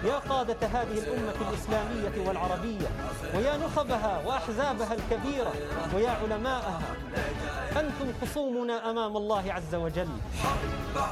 يا قادة هذه الأمة الإسلامية والعربية، ويا نخبها وأحزابها الكبيرة، ويا علماءها، أنتم خصومنا أمام الله عز وجل.